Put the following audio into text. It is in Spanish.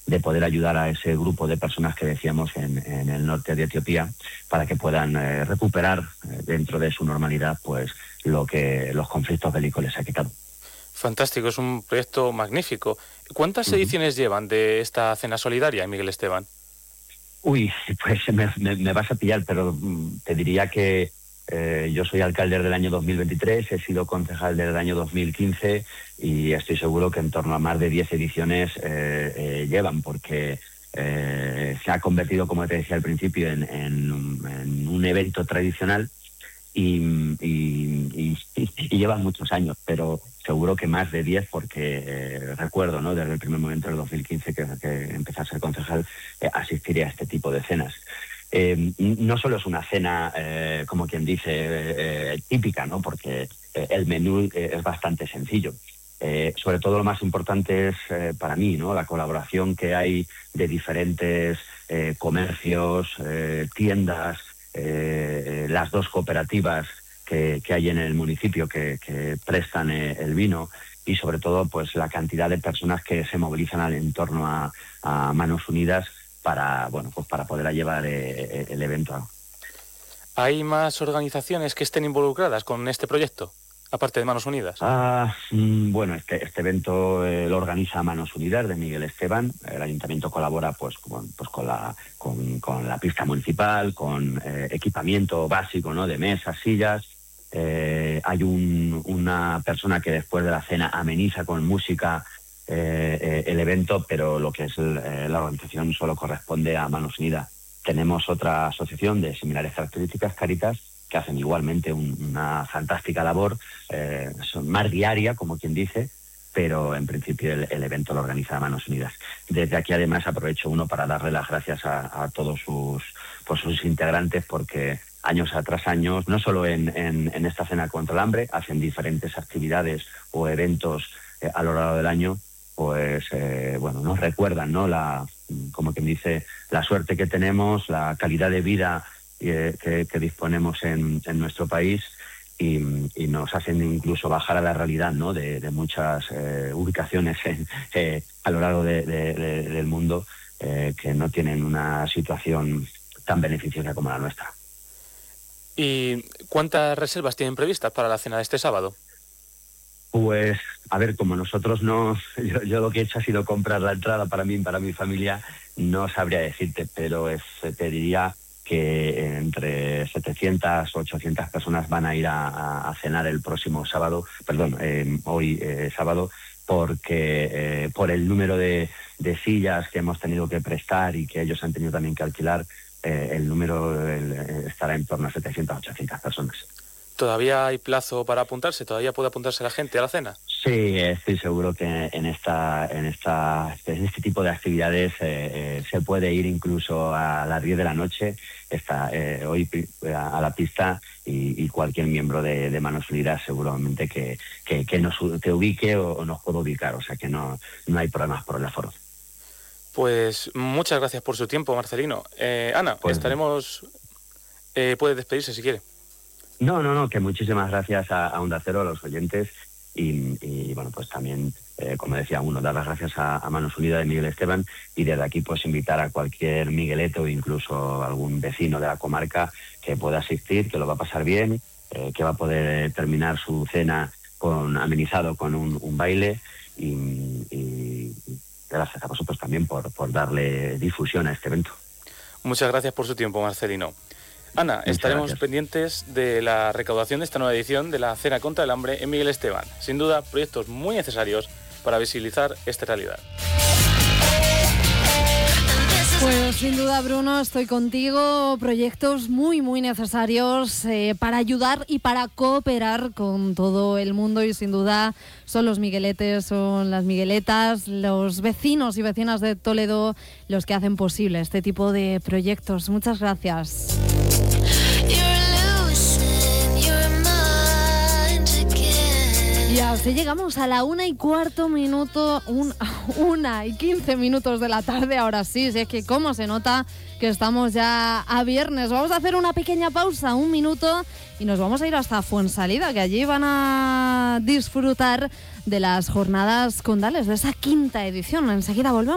de poder ayudar a ese grupo de personas que decíamos en el norte de Etiopía, para que puedan recuperar dentro de su normalidad pues lo que los conflictos bélicos les ha quitado. Fantástico, es un proyecto magnífico. ¿Cuántas ediciones llevan de esta cena solidaria, Miguel Esteban? Uy, pues me vas a pillar, pero te diría que yo soy alcalde del año 2023, he sido concejal del año 2015 y estoy seguro que en torno a más de 10 ediciones llevan, porque se ha convertido, como te decía al principio, en un evento tradicional y llevan muchos años, pero seguro que más de 10, porque recuerdo, ¿no?, desde el primer momento del 2015 que empecé a ser concejal, asistiré a este tipo de cenas. No solo es una cena, como quien dice, típica, ¿no?, porque el menú es bastante sencillo. Sobre todo lo más importante es para mí, ¿no?, la colaboración que hay de diferentes comercios, tiendas, las dos cooperativas que hay en el municipio que prestan el vino, y sobre todo pues la cantidad de personas que se movilizan en torno a Manos Unidas para poder llevar el evento. ¿Hay más organizaciones que estén involucradas con este proyecto, aparte de Manos Unidas? Bueno, este evento lo organiza Manos Unidas de Miguel Esteban. El ayuntamiento colabora con la pista municipal, con equipamiento básico, ¿no?, de mesas, sillas. Hay una persona que después de la cena ameniza con música el evento, pero lo que es la organización solo corresponde a Manos Unidas. Tenemos otra asociación de similares características, Cáritas, que hacen igualmente una fantástica labor, son más diaria, como quien dice, pero en principio el evento lo organiza Manos Unidas. Desde aquí además aprovecho para darle las gracias a todos sus integrantes, porque años tras años, no solo en esta cena contra el hambre, hacen diferentes actividades o eventos a lo largo del año, pues nos recuerdan, ¿no?, como quien dice, la suerte que tenemos, la calidad de vida que disponemos en nuestro país, y nos hacen incluso bajar a la realidad, ¿no?, de muchas ubicaciones a lo largo del mundo que no tienen una situación tan beneficiosa como la nuestra. ¿Y cuántas reservas tienen previstas para la cena de este sábado? Pues, a ver, como nosotros yo lo que he hecho ha sido comprar la entrada para mí y para mi familia, no sabría decirte, pero te diría que entre 700 o 800 personas van a ir a cenar el próximo sábado, hoy sábado, porque por el número de sillas que hemos tenido que prestar y que ellos han tenido también que alquilar, el número estará en torno a 700 o 800 personas. ¿Todavía hay plazo para apuntarse? ¿Todavía puede apuntarse la gente a la cena? Sí, estoy seguro que en este tipo de actividades se puede ir incluso a las 10 de la noche hoy a la pista, y cualquier miembro de Manos Unidas seguramente que te ubique o nos puede ubicar, o sea que no hay problemas por el aforo. Pues muchas gracias por su tiempo, Marcelino. Ana, puede despedirse si quiere. No, que muchísimas gracias a Onda Cero, a los oyentes, y bueno, pues también, como decía dar las gracias a Manos Unidas de Miguel Esteban, y desde aquí pues invitar a cualquier migueleto o incluso algún vecino de la comarca que pueda asistir, que lo va a pasar bien, que va a poder terminar su cena amenizado con un baile, y gracias a vosotros también por darle difusión a este evento. Muchas gracias por su tiempo, Marcelino. Ana, estaremos pendientes de la recaudación de esta nueva edición de la Cena contra el Hambre en Miguel Esteban. Sin duda, proyectos muy necesarios para visibilizar esta realidad. Pues sin duda, Bruno, estoy contigo. Proyectos muy, muy necesarios para ayudar y para cooperar con todo el mundo, y sin duda son los migueletes, son las migueletas, los vecinos y vecinas de Toledo los que hacen posible este tipo de proyectos. Muchas gracias. Y así llegamos a la 1:15, 1:15 de la tarde. Ahora sí, si es que cómo se nota que estamos ya a viernes. Vamos a hacer una pequeña pausa, 1 minuto, y nos vamos a ir hasta Fuensalida, que allí van a disfrutar de las jornadas Condales, de esa 5ª edición. Enseguida volvemos.